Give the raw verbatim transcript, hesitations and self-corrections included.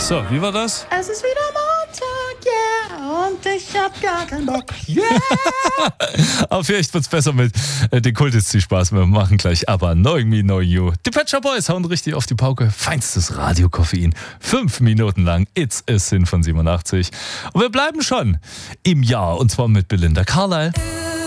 So, wie war das? Es ist wieder Montag, yeah, und ich hab gar keinen Bock, yeah. Aber vielleicht wird's besser mit äh, den Kultis zu Spaß. Wir machen gleich aber Knowing Me, Knowing You. Die Pet Shop Boys hauen richtig auf die Pauke. Feinstes Radiokoffein. Fünf Minuten lang. It's a Sin von siebenundachtzig. Und wir bleiben schon im Jahr. Und zwar mit Belinda Carlisle.